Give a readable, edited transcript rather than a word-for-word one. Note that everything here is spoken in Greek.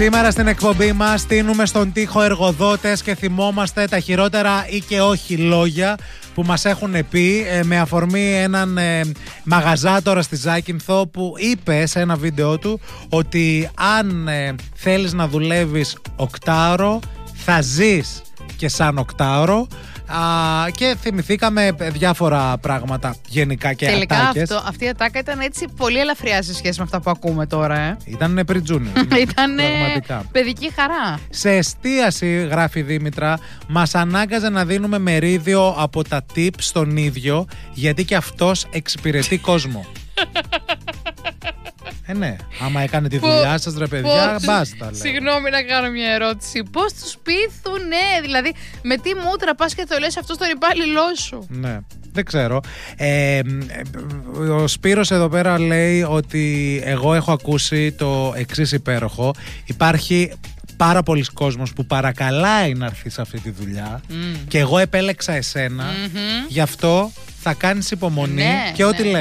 Σήμερα στην εκπομπή μας στείνουμε στον τοίχο εργοδότες και θυμόμαστε τα χειρότερα ή και όχι λόγια που μας έχουν πει, με αφορμή έναν μαγαζάτορα στη Ζάκυνθο που είπε σε ένα βίντεο του ότι αν θέλεις να δουλεύεις οκτάωρο θα ζεις και σαν οκτάωρο. Και θυμηθήκαμε διάφορα πράγματα γενικά και τελικά ατάκες. Αυτή η ατάκα ήταν έτσι πολύ ελαφριά σε σχέση με αυτά που ακούμε τώρα. Ήταν pre-junior. Ήταν παιδική χαρά. Σε εστίαση, γράφει η Δήμητρα, μας ανάγκαζε να δίνουμε μερίδιο από τα tip στον ίδιο, γιατί και αυτός εξυπηρετεί κόσμο. Ναι, άμα έκανε τη δουλειά σας ρε παιδιά, μπάστα. Συγγνώμη να κάνω μια ερώτηση. Πώς τους πείθουνε, δηλαδή με τι μούτρα πας και το λες αυτό στον υπάλληλό σου? Ναι, δεν ξέρω. Ο Σπύρος εδώ πέρα λέει ότι εγώ έχω ακούσει το εξής υπέροχο. Υπάρχει πάρα πολλοί κόσμος που παρακαλάει να έρθει σε αυτή τη δουλειά και εγώ επέλεξα εσένα, γι' αυτό θα κάνεις υπομονή και ό,τι λέω.